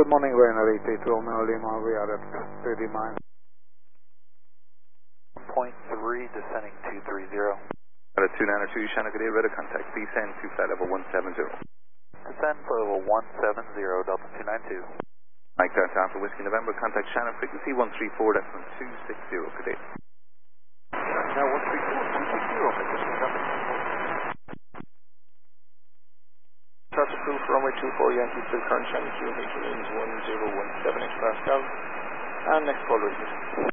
Good morning, Ryanair 88 Romeo Lima. We are at 30 miles. 1.3, descending 230. At 292, Shannon, good day, radar contact, descend to flight level 170. Descend for level 170, Delta 292. Mike Delta Alpha Whiskey November, contact Shannon, frequency 134, that's 260, good day. Now 134, 260, November. Touch approved for runway 24, Yankee, still current Shannon QNH remains 1017 hectopascal. And next call ready.